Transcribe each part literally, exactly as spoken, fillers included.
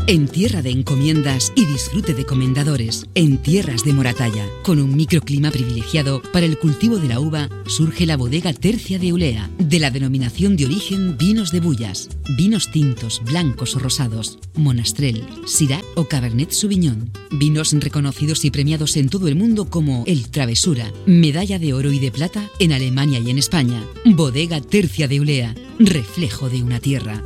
En tierra de encomiendas y disfrute de comendadores, en tierras de Moratalla, con un microclima privilegiado para el cultivo de la uva, surge la bodega Tercia de Ulea, de la denominación de origen Vinos de Bullas, vinos tintos, blancos o rosados, Monastrell, Syrah o Cabernet Sauvignon, vinos reconocidos y premiados en todo el mundo como el Travesura, medalla de oro y de plata en Alemania y en España. Bodega Tercia de Ulea, reflejo de una tierra.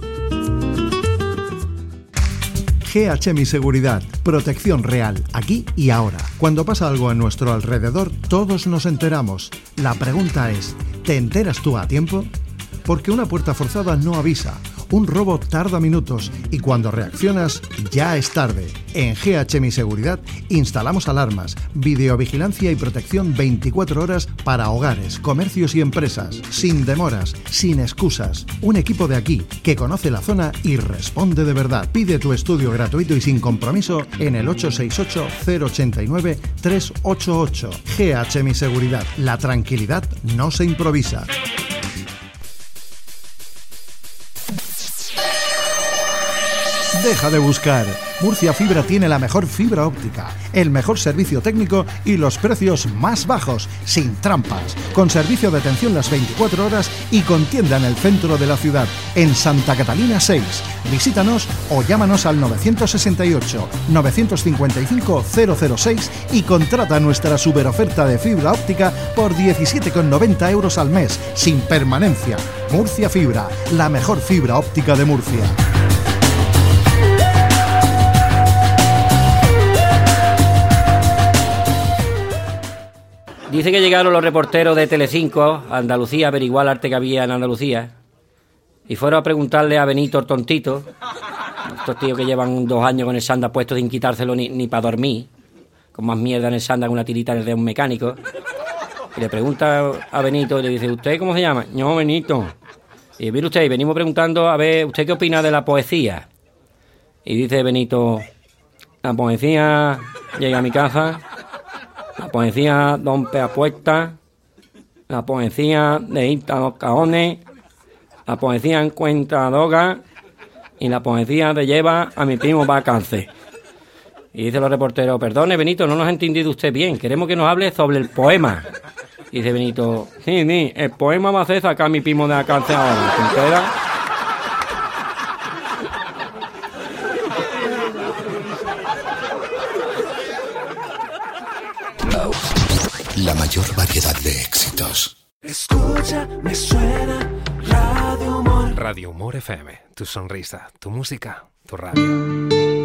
G H Mi Seguridad, protección real, aquí y ahora. Cuando pasa algo a nuestro alrededor, todos nos enteramos. La pregunta es, ¿te enteras tú a tiempo? Porque una puerta forzada no avisa, un robo tarda minutos y cuando reaccionas ya es tarde. En G H Mi Seguridad instalamos alarmas, videovigilancia y protección veinticuatro horas para hogares, comercios y empresas, sin demoras, sin excusas. Un equipo de aquí que conoce la zona y responde de verdad. Pide tu estudio gratuito y sin compromiso en el ocho seis ocho, cero ocho nueve, tres ocho ocho. G H Mi Seguridad. La tranquilidad no se improvisa. Deja de buscar. Murcia Fibra tiene la mejor fibra óptica, el mejor servicio técnico y los precios más bajos, sin trampas, con servicio de atención las veinticuatro horas y con tienda en el centro de la ciudad, en Santa Catalina seis. Visítanos o llámanos al nueve seis ocho, nueve cinco cinco, cero cero seis y contrata nuestra superoferta de fibra óptica por diecisiete con noventa euros al mes, sin permanencia. Murcia Fibra, la mejor fibra óptica de Murcia. Dice que llegaron los reporteros de Telecinco a Andalucía a averiguar el arte que había en Andalucía y fueron a preguntarle a Benito el tontito, estos tíos que llevan dos años con el sándal puesto sin quitárselo ni, ni para dormir, con más mierda en el sándal que una tirita de un mecánico, y le pregunta a Benito y le dice, ¿usted cómo se llama? Yo, Benito. Y mire usted, venimos preguntando, a ver, ¿usted qué opina de la poesía? Y dice Benito, la poesía llega a mi casa... La poesía rompe a puertas, la poesía deita los cajones, la poesía encuentra droga y la poesía te lleva a mi primo para cárcel. Y dice los reporteros, perdone Benito, no nos ha entendido usted bien, queremos que nos hable sobre el poema. Y dice Benito, sí, sí, el poema va a hacer sacar a mi primo de la cárcel ahora, ¿te enteras? La mayor variedad de éxitos. Escucha, me suena Radio Humor. Radio Humor F M, tu sonrisa, tu música, tu radio.